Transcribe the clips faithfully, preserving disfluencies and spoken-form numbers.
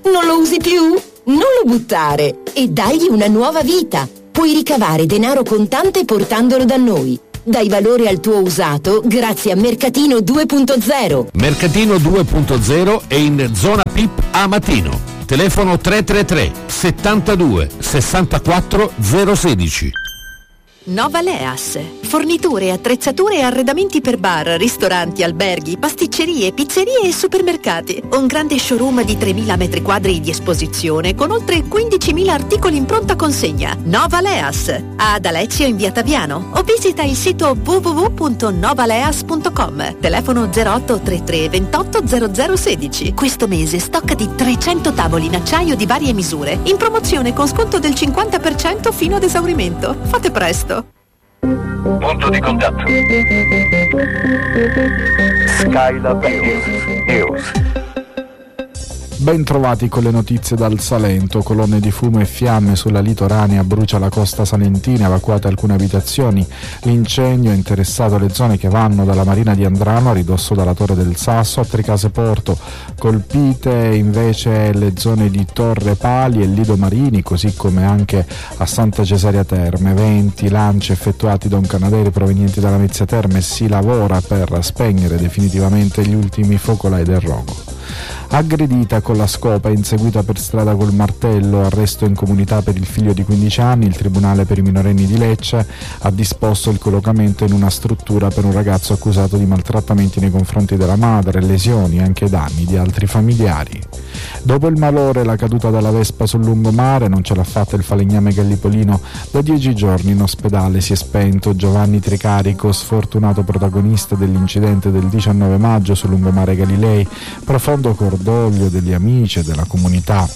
Non lo usi più? Non lo buttare e dagli una nuova vita. Puoi ricavare denaro contante portandolo da noi. Dai valore al tuo usato grazie a Mercatino due punto zero. Mercatino due punto zero è in zona P I P a Matino. Telefono tre tre tre settantadue sessantaquattro zero sedici. Novaleas. Forniture, attrezzature e arredamenti per bar, ristoranti, alberghi, pasticcerie, pizzerie e supermercati. Un grande showroom di tremila metri quadri di esposizione con oltre quindicimila articoli in pronta consegna. Novaleas. Ad Alezio in via Taviano o visita il sito w w w punto novaleas punto com. Telefono zero otto tre tre ventotto zero zero sedici. Questo mese stock di trecento tavoli in acciaio di varie misure. In promozione con sconto del cinquanta per cento fino ad esaurimento. Fate presto. Punto di contatto. Skylab News. News. Ben trovati con le notizie dal Salento. Colonne di fumo e fiamme sulla litoranea, brucia la costa salentina, evacuate alcune abitazioni. L'incendio ha interessato le zone che vanno dalla Marina di Andrano a ridosso dalla Torre del Sasso a Tricase Porto. Colpite invece le zone di Torre Pali e Lido Marini, così come anche a Santa Cesaria Terme. Venti lanci effettuati da un Canadair provenienti dalla Mezzia Terme. Si lavora per spegnere definitivamente gli ultimi focolai del rogo. Aggredita con la scopa e inseguita per strada col martello, arresto in comunità per il figlio di quindici anni. Il Tribunale per i minorenni di Lecce ha disposto il collocamento in una struttura per un ragazzo accusato di maltrattamenti nei confronti della madre, lesioni e anche danni di altri familiari. Dopo il malore e la caduta dalla Vespa sul lungomare, non ce l'ha fatta il falegname gallipolino. Da dieci giorni in ospedale si è spento Giovanni Tricarico, sfortunato protagonista dell'incidente del diciannove maggio sul lungomare Galilei. Profondo cordoglio degli amici e della comunità.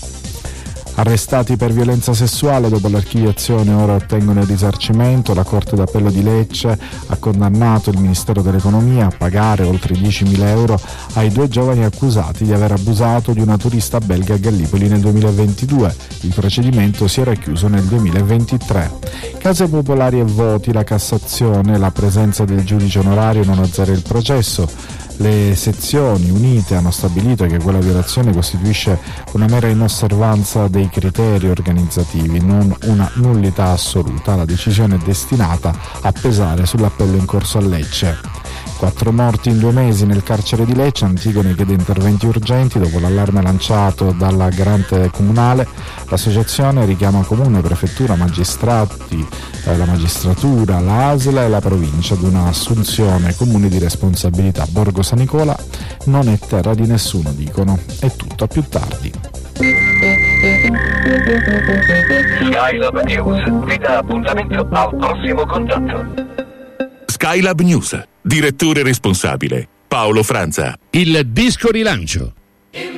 Arrestati per violenza sessuale, dopo l'archiviazione ora ottengono il risarcimento. La Corte d'Appello di Lecce ha condannato il Ministero dell'Economia a pagare oltre diecimila euro ai due giovani accusati di aver abusato di una turista belga a Gallipoli nel duemilaventidue. Il procedimento si era chiuso nel duemilaventitré. Case popolari e voti, la Cassazione, la presenza del giudice onorario non azzera il processo. Le sezioni unite hanno stabilito che quella violazione costituisce una mera inosservanza dei criteri organizzativi, non una nullità assoluta. La decisione è destinata a pesare sull'appello in corso a Lecce. Quattro morti in due mesi nel carcere di Lecce. Antigone chiede interventi urgenti dopo l'allarme lanciato dalla garante comunale. L'associazione richiama comune, prefettura, magistrati, eh, la magistratura, l'A S L e la provincia ad una assunzione comune di responsabilità. Borgo San Nicola non è terra di nessuno, dicono. È tutto, a più tardi. Skylab News vi dà appuntamento al prossimo contatto. Skylab News. Direttore responsabile Paolo Franza. Il disco rilancio.